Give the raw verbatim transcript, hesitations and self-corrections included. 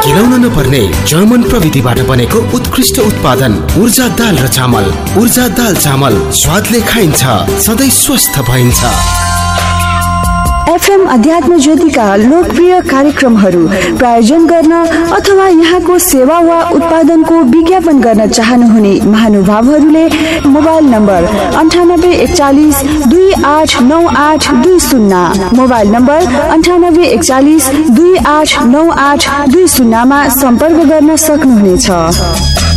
हिलाउन नपर्ने जर्मन प्रविधिबाट बनेको उत्कृष्ट उत्पादन ऊर्जा दाल र चामल। ऊर्जा दाल चामल स्वादले खाइन्छ, सधैँ स्वस्थ भइन्छ। एफएम अध्यात्म ज्योतिका लोकप्रिय कार्यक्रमहरू प्रायोजन गर्न अथवा यहाँको सेवा वा उत्पादनको विज्ञापन गर्न चाहनुहुने महानुभावहरूले मोबाइल नम्बर अन्ठानब्बे एकचालिस दुई आठ नौ आठ दुई शून्य मोबाइल नम्बर अन्ठानब्बे एकचालिस दुई आठ नौ आठ दुई शून्यमा सम्पर्क गर्न सक्नुहुनेछ।